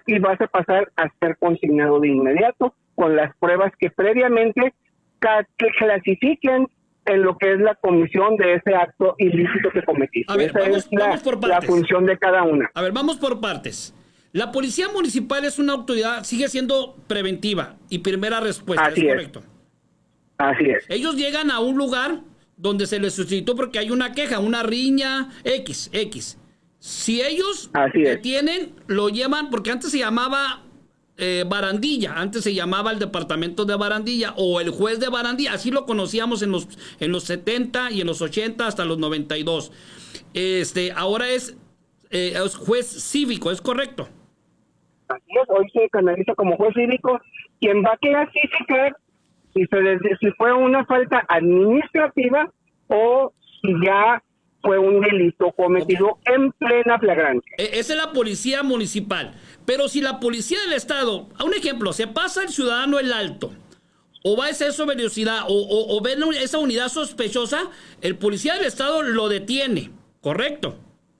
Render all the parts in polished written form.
y vas a pasar a ser consignado de inmediato con las pruebas que previamente que clasifiquen en lo que es la comisión de ese acto ilícito que cometiste. A ver, vamos por partes. La función de cada una. A ver, vamos por partes. La policía municipal es una autoridad, sigue siendo preventiva y primera respuesta, Así ¿es correcto? Así es. Ellos llegan a un lugar donde se les suscitó porque hay una queja, una riña, X. Si ellos detienen, lo llevan, porque antes se llamaba Barandilla, antes se llamaba el departamento de Barandilla o el juez de Barandilla, así lo conocíamos en los 70 y en los 80 hasta los 92. Ahora es juez cívico, ¿es correcto? Así es, hoy se canaliza como juez cívico, quien va a clasificar si fue una falta administrativa o si ya fue un delito cometido en plena flagrancia. Esa es la policía municipal. Pero si la policía del estado, a un ejemplo, se pasa el ciudadano el alto, o va a exceso de velocidad, o ven esa unidad sospechosa, el policía del estado lo detiene, ¿correcto?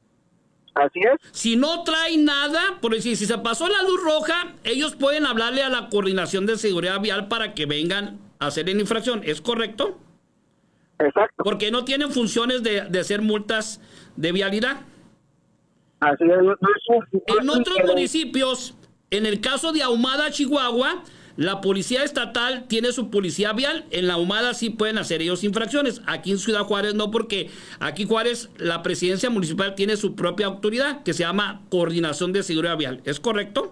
Así es. Si no trae nada, por decir, si se pasó la luz roja, ellos pueden hablarle a la Coordinación de Seguridad Vial para que vengan a hacer la infracción, ¿es correcto? Exacto. Porque no tienen funciones de hacer multas de vialidad. Así es. En otros municipios, en el caso de Ahumada, Chihuahua, la policía estatal tiene su policía vial. En la Ahumada sí pueden hacer ellos infracciones. Aquí en Ciudad Juárez no, porque aquí Juárez, la presidencia municipal tiene su propia autoridad que se llama Coordinación de Seguridad Vial. ¿Es correcto?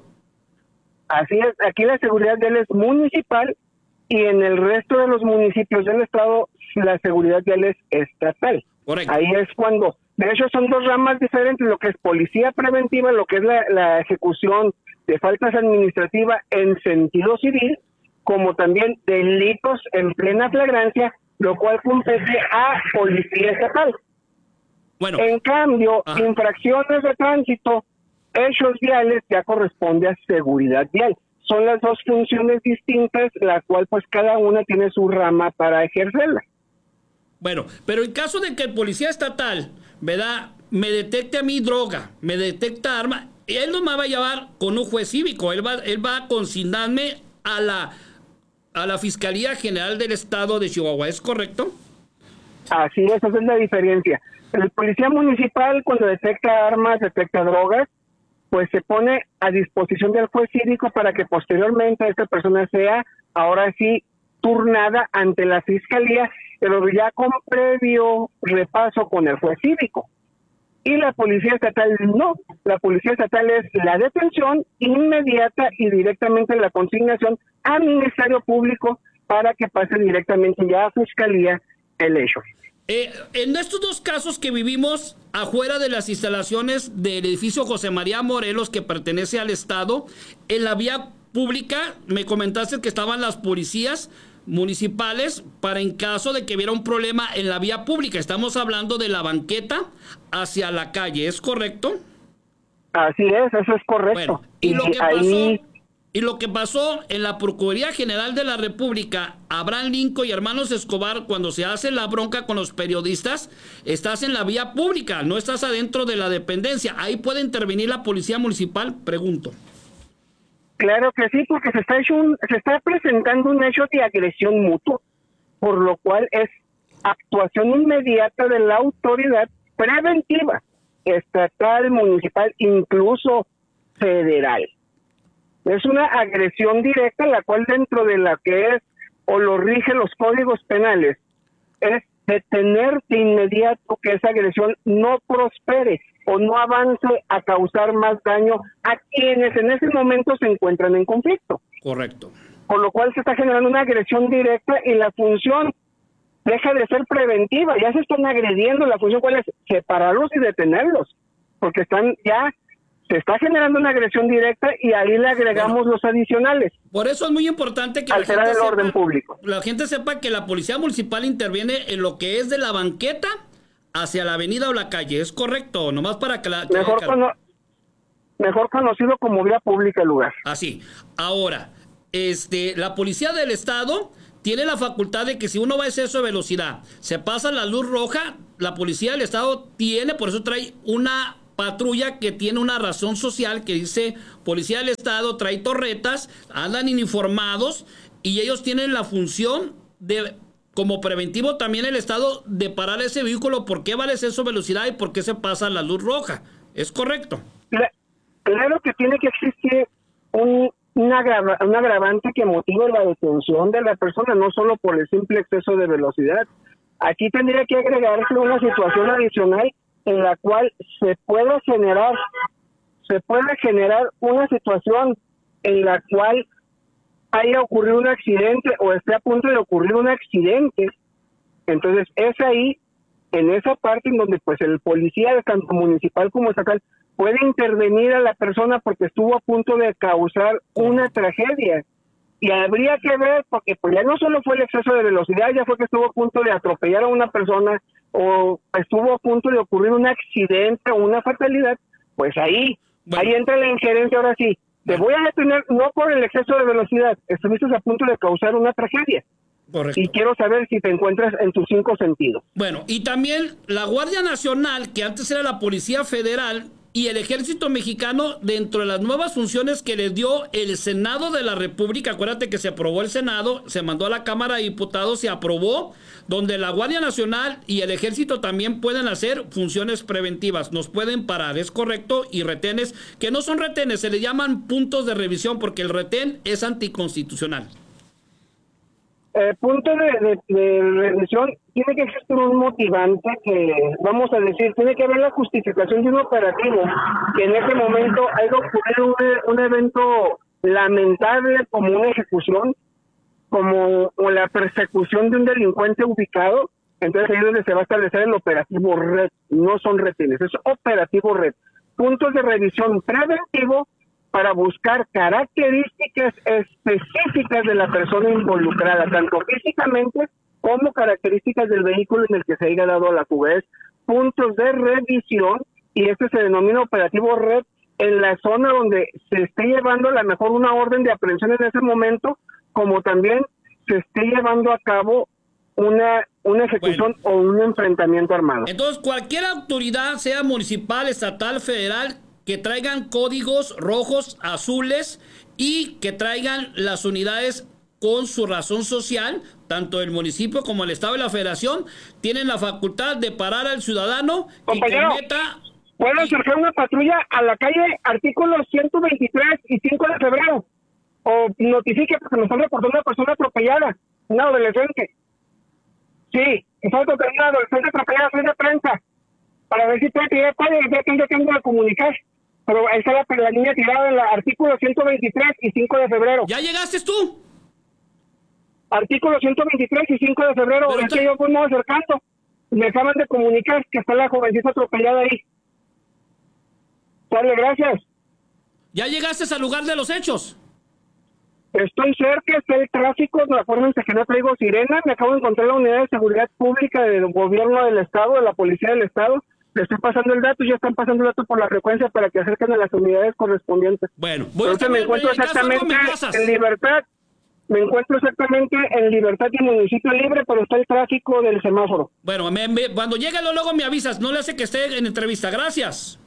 Así es. Aquí la seguridad vial es municipal y en el resto de los municipios del estado la seguridad vial es estatal. Correcto. Ahí es cuando, de hecho son dos ramas diferentes, lo que es policía preventiva, lo que es la ejecución de faltas administrativas en sentido civil, como también delitos en plena flagrancia, lo cual compete a policía estatal. Bueno, en cambio, infracciones de tránsito, hechos viales, ya corresponde a seguridad vial. Son las dos funciones distintas, la cual pues cada una tiene su rama para ejercerla. Bueno, pero en caso de que el policía estatal, ¿verdad?, me detecte a mí droga, me detecta arma, él no me va a llevar con un juez cívico, él va a consignarme a la Fiscalía General del Estado de Chihuahua, ¿es correcto? Así es, esa es la diferencia. El policía municipal, cuando detecta armas, detecta drogas, pues se pone a disposición del juez cívico para que posteriormente esta persona sea, ahora sí, turnada ante la Fiscalía, pero ya con previo repaso con el juez cívico. Y la policía estatal no. La policía estatal es la detención inmediata y directamente la consignación al Ministerio Público para que pase directamente ya a Fiscalía el hecho. En estos dos casos que vivimos afuera de las instalaciones del edificio José María Morelos, que pertenece al Estado, en la vía pública, me comentaste que estaban las policías municipales para en caso de que hubiera un problema en la vía pública. Estamos hablando de la banqueta hacia la calle, ¿es correcto? Así es, eso es correcto. Bueno, y lo que pasó en la Procuraduría General de la República, Abraham Lincoln y hermanos Escobar, cuando se hace la bronca con los periodistas, estás en la vía pública, no estás adentro de la dependencia. ¿Ahí puede intervenir la policía municipal? Pregunto. Claro que sí, porque se está presentando un hecho de agresión mutua, por lo cual es actuación inmediata de la autoridad preventiva, estatal, municipal, incluso federal. Es una agresión directa, la cual dentro de la que es o lo rigen los códigos penales, es detener de inmediato que esa agresión no prospere o no avance a causar más daño a quienes en ese momento se encuentran en conflicto. Correcto. Por lo cual se está generando una agresión directa y la función deja de ser preventiva, ya se están agrediendo, la función cuál es separarlos y detenerlos, porque se está generando una agresión directa y ahí le agregamos los adicionales. Por eso es muy importante que alterar el orden público. La gente sepa que la policía municipal interviene en lo que es de la banqueta hacia la avenida o la calle, ¿es correcto? Nomás para que mejor conocido como vía pública el lugar. Así. Ahora, la policía del estado tiene la facultad de que si uno va a exceso de velocidad, se pasa la luz roja, la policía del estado tiene, por eso trae una patrulla que tiene una razón social que dice Policía del Estado trae torretas, andan uniformados y ellos tienen la función de, como preventivo también el Estado, de parar ese vehículo, por qué va al exceso de velocidad y por qué se pasa la luz roja. ¿Es correcto? Claro que tiene que existir un agravante que motive la detención de la persona, no solo por el simple exceso de velocidad. Aquí tendría que agregarse una situación adicional en la cual se puede generar una situación en la cual haya ocurrido un accidente o esté a punto de ocurrir un accidente. Entonces es ahí, en esa parte en donde pues el policía, tanto municipal como estatal, puede intervenir a la persona porque estuvo a punto de causar una tragedia. Y habría que ver, porque pues ya no solo fue el exceso de velocidad, ya fue que estuvo a punto de atropellar a una persona o estuvo a punto de ocurrir un accidente o una fatalidad, pues ahí entra la injerencia. Ahora sí, te voy a detener no por el exceso de velocidad, estuviste a punto de causar una tragedia. Correcto. Y quiero saber si te encuentras en tus 5 sentidos. Bueno, y también la Guardia Nacional, que antes era la Policía Federal, y el Ejército Mexicano, dentro de las nuevas funciones que les dio el Senado de la República, acuérdate que se aprobó el Senado, se mandó a la Cámara de Diputados, se aprobó, donde la Guardia Nacional y el Ejército también pueden hacer funciones preventivas, nos pueden parar, es correcto, y retenes, que no son retenes, se le llaman puntos de revisión, porque el retén es anticonstitucional. Punto de revisión, tiene que existir un motivante que, vamos a decir, tiene que haber la justificación de un operativo que en ese momento haya ocurrido un evento lamentable como una ejecución, como o la persecución de un delincuente ubicado. Entonces ahí es donde se va a establecer el operativo red, no son retenes, es operativo red. Puntos de revisión preventivo para buscar características específicas de la persona involucrada, tanto físicamente como características del vehículo en el que se haya dado la fuga. Es puntos de revisión, y este se denomina operativo red en la zona donde se esté llevando a lo mejor una orden de aprehensión en ese momento, como también se esté llevando a cabo una ejecución o un enfrentamiento armado. Entonces, cualquier autoridad, sea municipal, estatal, federal, que traigan códigos rojos, azules y que traigan las unidades con su razón social, tanto el municipio como el Estado y la Federación, tienen la facultad de parar al ciudadano. Compañero, y cometa... ¿puedo acercar una patrulla a la calle artículos 123 y 5 de febrero? O notifique porque me están reportando una persona atropellada, una adolescente. Sí, está tocando una adolescente atropellada, soy de prensa, para ver si puede tirar cuál, ya tengo que comunicar. Pero ahí está la niña tirada en el artículo 123 y 5 de febrero. ¿Ya llegaste tú? Artículo 123 y 5 de febrero, pero es que yo fuimos acercando. Me acaban de comunicar que está la jovencita atropellada ahí. Dale, gracias. ¿Ya llegaste al lugar de los hechos? Estoy cerca, está el tráfico, acuérdense que no traigo sirena, me acabo de encontrar la unidad de seguridad pública del gobierno del estado, de la policía del estado. Le estoy pasando el dato, ya están pasando el dato por la frecuencia para que acerquen a las unidades correspondientes. Bueno, me encuentro exactamente en Libertad. Me encuentro exactamente en Libertad y Municipio Libre, pero está el tráfico del semáforo. Bueno, cuando llegue luego me avisas, no le hace que esté en entrevista. Gracias.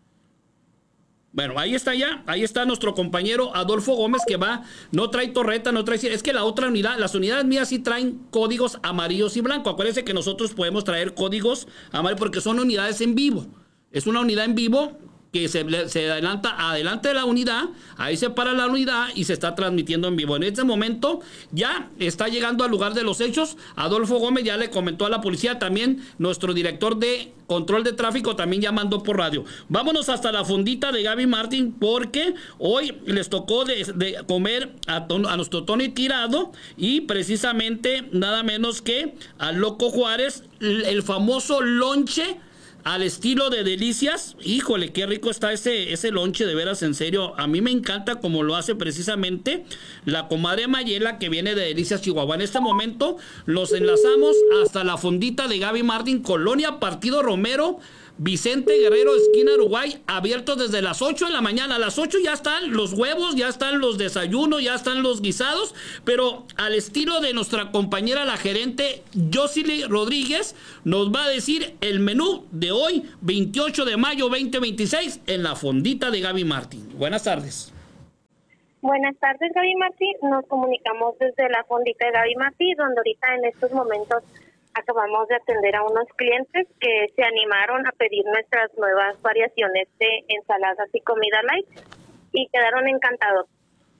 Bueno, ahí está nuestro compañero Adolfo Gómez, que no trae torreta, no trae... Es que la otra unidad, las unidades mías sí traen códigos amarillos y blancos. Acuérdense que nosotros podemos traer códigos amarillos porque son unidades en vivo. Es una unidad en vivo que se adelanta adelante de la unidad, ahí se para la unidad y se está transmitiendo en vivo. En este momento ya está llegando al lugar de los hechos. Adolfo Gómez ya le comentó a la policía, también nuestro director de control de tráfico también ya mandó por radio. Vámonos hasta la fondita de Gaby Martín, porque hoy les tocó de comer a nuestro Tony Tirado y precisamente nada menos que al Loco Juárez, el famoso lonche al estilo de Delicias. Híjole, qué rico está ese lonche, de veras, en serio. A mí me encanta como lo hace precisamente la comadre Mayela, que viene de Delicias, Chihuahua. En este momento los enlazamos hasta la fondita de Gaby Martín, Colonia Partido Romero, Vicente Guerrero, esquina Uruguay, abierto desde las 8 de la mañana. A las 8 ya están los huevos, ya están los desayunos, ya están los guisados, pero al estilo de nuestra compañera, la gerente Yosili Rodríguez, nos va a decir el menú de hoy, 28 de mayo 2026, en la fondita de Gaby Martín. Buenas tardes. Buenas tardes, Gaby Martí. Nos comunicamos desde la fondita de Gaby Martí, donde ahorita en estos momentos acabamos de atender a unos clientes que se animaron a pedir nuestras nuevas variaciones de ensaladas y comida light y quedaron encantados.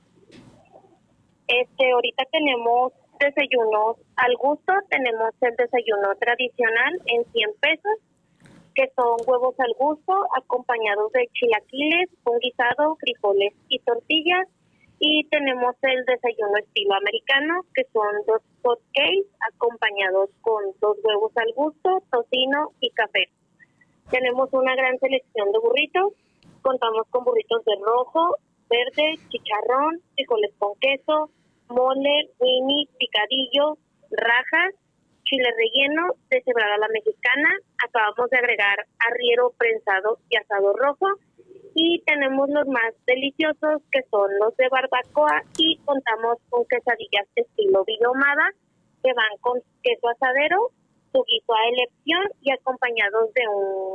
Ahorita tenemos desayunos al gusto. Tenemos el desayuno tradicional en 100 pesos, que son huevos al gusto acompañados de chilaquiles, un guisado, frijoles y tortillas. Y tenemos el desayuno estilo americano, que son 2 hot cakes acompañados con 2 huevos al gusto, tocino y café. Tenemos una gran selección de burritos. Contamos con burritos de rojo, verde, chicharrón, frijoles con queso, mole, winnie, picadillo, rajas, chile relleno, deshebrada a la mexicana. Acabamos de agregar arriero prensado y asado rojo. Y tenemos los más deliciosos, que son los de barbacoa, y contamos con quesadillas estilo villomada, que van con queso asadero, su guiso a elección y acompañados de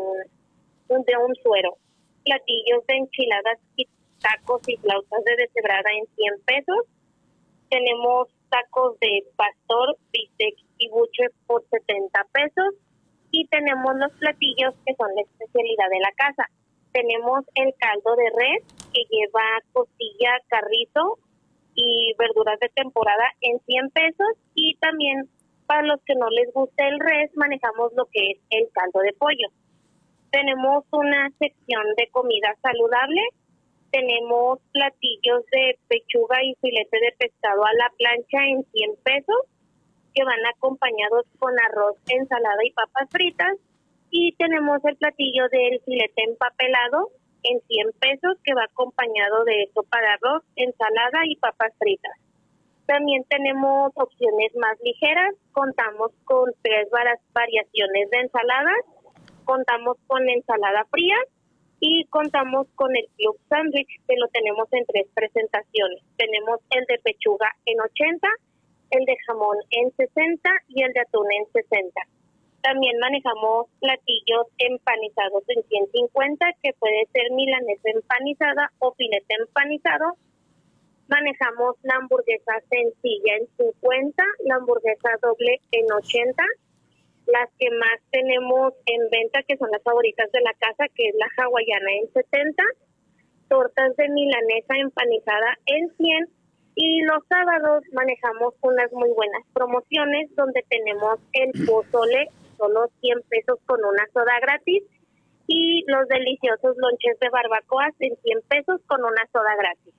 un suero. Platillos de enchiladas y tacos y flautas de deshebrada en 100 pesos. Tenemos tacos de pastor, bistec y buche por 70 pesos. Y tenemos los platillos que son la especialidad de la casa. Tenemos el caldo de res, que lleva costilla, carrizo y verduras de temporada en 100 pesos. Y también, para los que no les guste el res, manejamos lo que es el caldo de pollo. Tenemos una sección de comida saludable. Tenemos platillos de pechuga y filete de pescado a la plancha en 100 pesos, que van acompañados con arroz, ensalada y papas fritas. Y tenemos el platillo del filete empapelado en 100 pesos, que va acompañado de sopa de arroz, ensalada y papas fritas. También tenemos opciones más ligeras. Contamos con 3 variaciones de ensaladas. Contamos con ensalada fría y contamos con el club sándwich, que lo tenemos en 3 presentaciones. Tenemos el de pechuga en 80, el de jamón en 60 y el de atún en 60. También manejamos platillos empanizados en 150, que puede ser milanesa empanizada o filete empanizado. Manejamos la hamburguesa sencilla en 50, la hamburguesa doble en 80. Las que más tenemos en venta, que son las favoritas de la casa, que es la hawaiana en 70. Tortas de milanesa empanizada en 100. Y los sábados manejamos unas muy buenas promociones, donde tenemos el pozole, solo 100 pesos con una soda gratis, y los deliciosos lonches de barbacoas en 100 pesos con una soda gratis.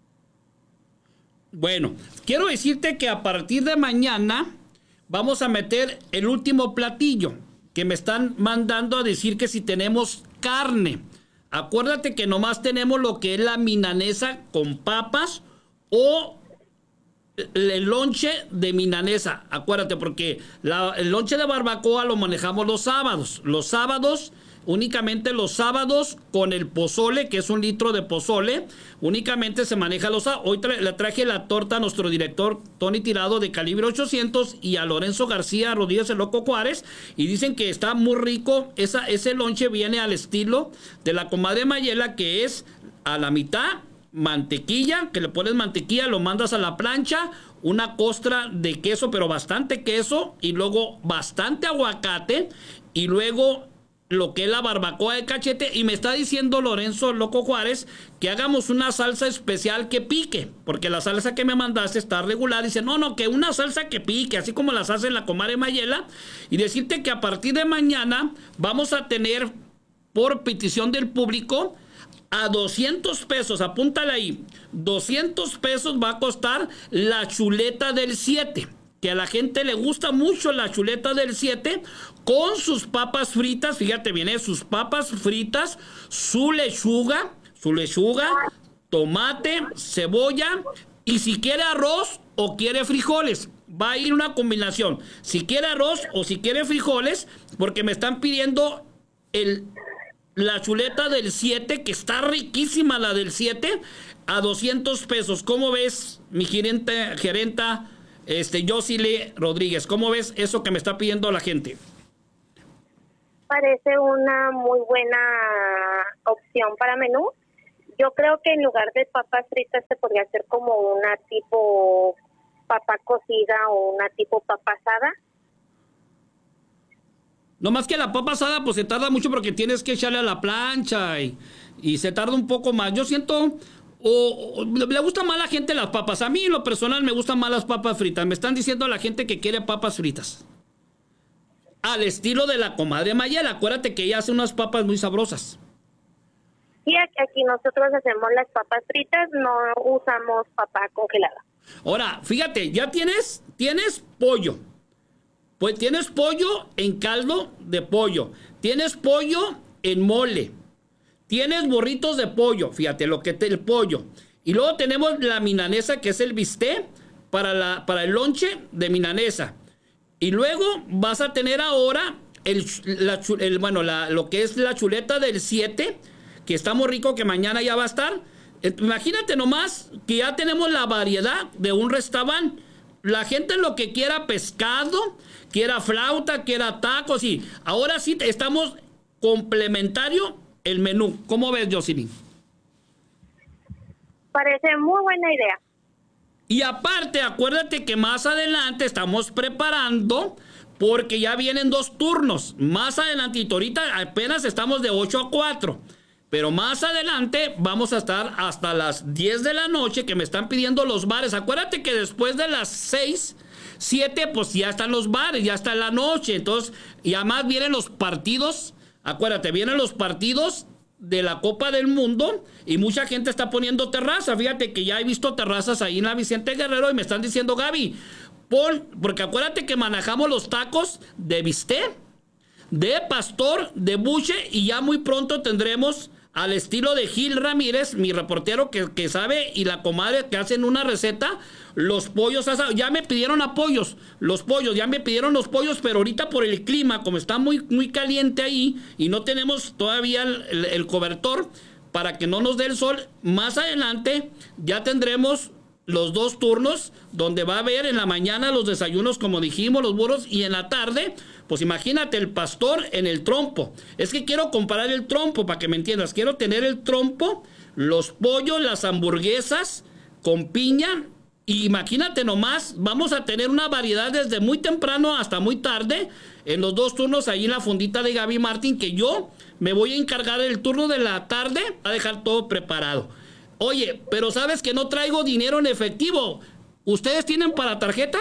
Bueno, quiero decirte que a partir de mañana vamos a meter el último platillo, que me están mandando a decir que si tenemos carne. Acuérdate que nomás tenemos lo que es la milanesa con papas o el lonche de milanesa. Acuérdate, porque el lonche de barbacoa lo manejamos los sábados. Los sábados, únicamente los sábados, con el pozole, que es 1 litro de pozole, únicamente se maneja los sábados. Hoy le traje la torta a nuestro director Tony Tirado de Calibre 800 y a Lorenzo García Rodríguez el Loco Juárez, y dicen que está muy rico. Ese lonche viene al estilo de la comadre Mayela, que es a la mitad mantequilla, que le pones mantequilla, lo mandas a la plancha, una costra de queso, pero bastante queso, y luego bastante aguacate, y luego lo que es la barbacoa de cachete. Y me está diciendo Lorenzo Loco Juárez que hagamos una salsa especial que pique, porque la salsa que me mandaste está regular. Dice, no, que una salsa que pique, así como las hace la comadre Mayela. Y decirte que a partir de mañana vamos a tener, por petición del público, a 200 pesos, apúntale ahí, 200 pesos va a costar la chuleta del 7, que a la gente le gusta mucho la chuleta del 7, con sus papas fritas, fíjate bien, sus papas fritas, su lechuga, tomate, cebolla, y si quiere arroz o quiere frijoles, va a ir una combinación, si quiere arroz o si quiere frijoles, porque me están pidiendo la chuleta del 7, que está riquísima la del 7, a 200 pesos. ¿Cómo ves, mi gerenta, Yosile Rodríguez? ¿Cómo ves eso que me está pidiendo la gente? Parece una muy buena opción para menú. Yo creo que en lugar de papas fritas se podría hacer como una tipo papa cocida o una tipo papa asada. No más que la papa asada, pues se tarda mucho porque tienes que echarle a la plancha y se tarda un poco más. Yo siento, le gusta más a la gente las papas. A mí, en lo personal, me gustan más las papas fritas. Me están diciendo a la gente que quiere papas fritas. Al estilo de la comadre Mayela. Acuérdate que ella hace unas papas muy sabrosas. Sí, aquí nosotros hacemos las papas fritas, no usamos papa congelada. Ahora, fíjate, ya tienes pollo. Pues tienes pollo en caldo de pollo. Tienes pollo en mole. Tienes burritos de pollo. Fíjate el pollo. Y luego tenemos la milanesa, que es el bistec para el lonche de milanesa. Y luego vas a tener ahora lo que es la chuleta del 7, que está muy rico, que mañana ya va a estar. Imagínate nomás que ya tenemos la variedad de un restaurante. La gente lo que quiera pescado, quiera flauta, quiera tacos, y ahora sí estamos complementario el menú. ¿Cómo ves, Jocelyn? Parece muy buena idea. Y aparte, acuérdate que más adelante estamos preparando, porque ya vienen 2 turnos. Más adelantito, ahorita apenas estamos de 8 a 4. Pero más adelante vamos a estar hasta las 10 de la noche, que me están pidiendo los bares. Acuérdate que después de las 6, 7, pues ya están los bares, ya está la noche. Entonces, y además vienen los partidos. Acuérdate, vienen los partidos de la Copa del Mundo y mucha gente está poniendo terraza. Fíjate que ya he visto terrazas ahí en la Vicente Guerrero y me están diciendo, Gaby, porque acuérdate que manejamos los tacos de bistec, de pastor, de buche, y ya muy pronto tendremos, al estilo de Gil Ramírez, mi reportero que sabe, y la comadre que hacen una receta, los pollos asados. Ya me pidieron los pollos, pero ahorita por el clima, como está muy, muy caliente ahí y no tenemos todavía el cobertor para que no nos dé el sol, más adelante ya tendremos los 2 turnos, donde va a haber en la mañana los desayunos, como dijimos, los burros, y en la tarde, pues imagínate el pastor en el trompo. Es que quiero comparar el trompo para que me entiendas. Quiero tener el trompo, los pollos, las hamburguesas con piña. Y imagínate nomás, vamos a tener una variedad desde muy temprano hasta muy tarde en los 2 turnos ahí en la fondita de Gaby Martín, que yo me voy a encargar del turno de la tarde a dejar todo preparado. Oye, pero sabes que no traigo dinero en efectivo. ¿Ustedes tienen para tarjeta?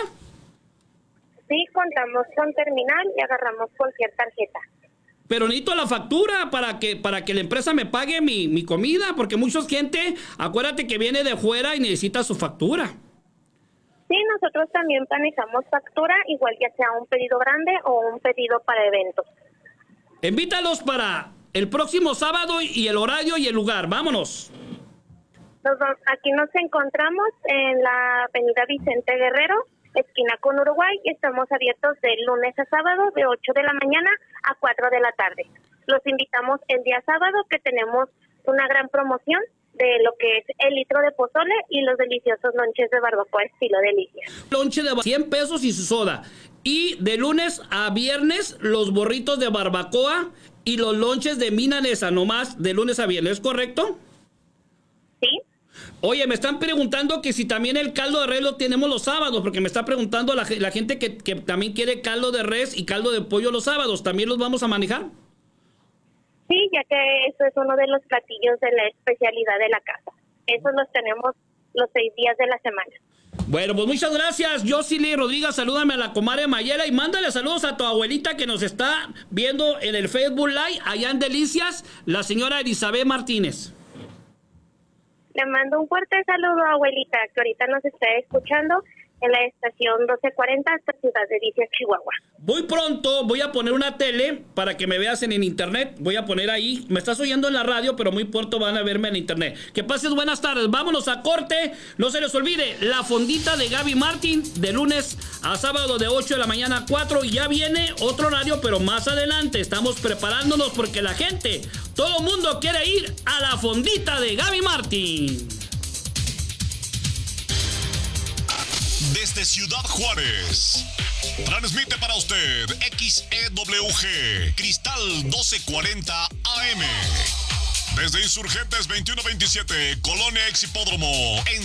Sí, contamos con terminal y agarramos cualquier tarjeta. Pero necesito la factura para que la empresa me pague mi comida, porque mucha gente, acuérdate que viene de fuera y necesita su factura. Sí, nosotros también manejamos factura, igual ya sea un pedido grande o un pedido para eventos. Invítalos para el próximo sábado y el horario y el lugar. Vámonos. Aquí nos encontramos en la avenida Vicente Guerrero, esquina con Uruguay, y estamos abiertos de lunes a sábado de 8 de la mañana a 4 de la tarde. Los invitamos el día sábado, que tenemos una gran promoción de lo que es el litro de pozole y los deliciosos lonches de barbacoa estilo delicia. Lonche de 100 pesos y su soda. Y de lunes a viernes los burritos de barbacoa y los lonches de milanesa, nomás de lunes a viernes, ¿correcto? Sí. Oye, me están preguntando que si también el caldo de res lo tenemos los sábados, porque me está preguntando la gente que también quiere caldo de res y caldo de pollo los sábados. ¿También los vamos a manejar? Sí, ya que eso es uno de los platillos de la especialidad de la casa. Esos los tenemos los 6 días de la semana. Bueno, pues muchas gracias, Jocelyn Rodríguez. Salúdame a la comadre Mayela y mándale saludos a tu abuelita que nos está viendo en el Facebook Live allá en Delicias, la señora Elizabeth Martínez. Le mando un fuerte saludo, abuelita, que ahorita nos está escuchando, en la estación 1240 hasta Ciudad de Dicia, Chihuahua. Muy pronto voy a poner una tele para que me veas en internet. Voy a poner ahí. Me estás oyendo en la radio, pero muy pronto van a verme en internet. Que pases buenas tardes. Vámonos a corte. No se les olvide, la fondita de Gaby Martín, de lunes a sábado de 8 de la mañana a 4. Y ya viene otro horario, pero más adelante. Estamos preparándonos porque la gente, todo el mundo quiere ir a la fondita de Gaby Martín. Desde Ciudad Juárez, transmite para usted XEWG Cristal 1240 AM. Desde Insurgentes 2127, Colonia Ex Hipódromo, en